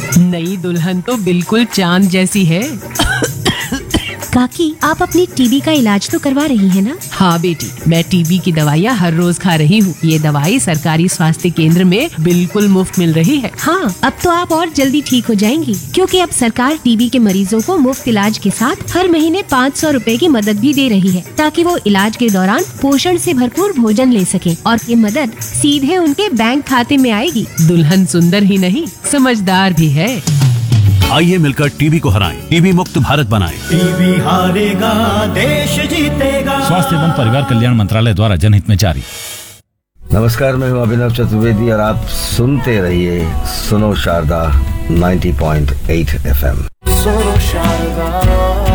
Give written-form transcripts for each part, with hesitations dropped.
नई दुल्हन तो बिल्कुल चांद जैसी है। काकी, आप अपनी टीबी का इलाज तो करवा रही हैं ना? हाँ बेटी, मैं टीबी की दवाइयाँ हर रोज खा रही हूँ। ये दवाई सरकारी स्वास्थ्य केंद्र में बिल्कुल मुफ्त मिल रही है। हाँ, अब तो आप और जल्दी ठीक हो जाएंगी, क्योंकि अब सरकार टीबी के मरीजों को मुफ्त इलाज के साथ हर महीने 500 रुपए की मदद भी दे रही है, ताकि वो इलाज के दौरान पोषण से भरपूर भोजन ले सके और ये मदद सीधे उनके बैंक खाते में आएगी। दुल्हन सुंदर ही नहीं, समझदार भी है। आइए मिलकर टीबी को हराएं, टीबी मुक्त भारत बनाएं। टीबी हारेगा, देश जीतेगा। स्वास्थ्य एवं परिवार कल्याण मंत्रालय द्वारा जनहित में जारी। नमस्कार, मैं हूं अभिनव चतुर्वेदी और आप सुनते रहिए सुनो शारदा 90.8 FM। सुनो शारदा।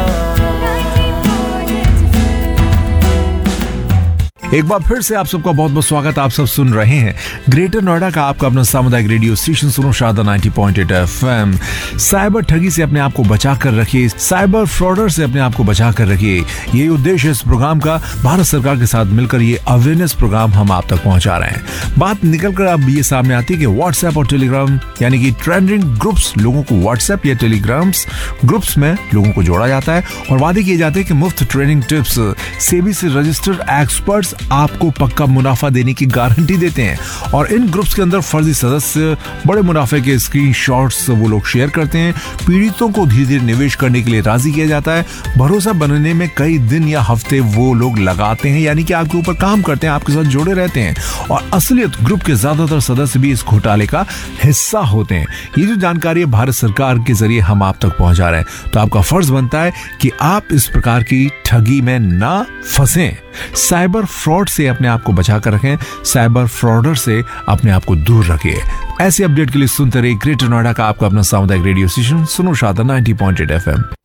एक बार फिर से आप सबका बहुत बहुत स्वागत। आप सब सुन रहे हैं ग्रेटर नोएडा का आपका अपना सामुदायिक रेडियो स्टेशन सुनो शारदा 90.8 FM। साइबर ठगी से अपने आप को बचा कर रखिए, साइबर फ्रॉडर से अपने आप को बचा कर रखिए। यही उद्देश्य इस प्रोग्राम का। भारत सरकार के साथ मिलकर ये अवेयरनेस प्रोग्राम हम आप तक पहुंचा रहे हैं। बात निकलकर अब ये सामने आती है कि व्हाट्सएप और टेलीग्राम यानी कि ट्रेंडिंग ग्रुप्स, लोगों को व्हाट्सएप या टेलीग्राम्स ग्रुप्स में लोगों को जोड़ा जाता है और वादे किए जाते हैं कि मुफ्त ट्रेनिंग टिप्स, सेबी से रजिस्टर्ड एक्सपर्ट्स आपको पक्का मुनाफा देने की गारंटी देते हैं। और इन ग्रुप्स के अंदर फर्जी सदस्य बड़े मुनाफे के स्क्रीनशॉट्स वो लोग शेयर करते हैं। पीड़ितों को धीरे धीरे निवेश करने के लिए राजी किया जाता है। भरोसा बनने में कई दिन या हफ्ते वो लोग लगाते हैं, यानी कि आपके ऊपर काम करते हैं, आपके साथ जुड़े रहते हैं। और असलियत ग्रुप के ज्यादातर सदस्य भी इस घोटाले का हिस्सा होते हैं। ये जो जानकारी भारत सरकार के जरिए हम आप तक पहुंचा रहे हैं, तो आपका फर्ज बनता है कि आप इस प्रकार की ठगी में ना फंसें। साइबर फ्रॉड से अपने आप को बचा कर रखें, साइबर फ्रॉडर से अपने आप को दूर रखिए। ऐसे अपडेट के लिए सुनते रहिए ग्रेटर नोएडा का आपका अपना सामुदायिक रेडियो स्टेशन सुनो शारदा 90.8 FM।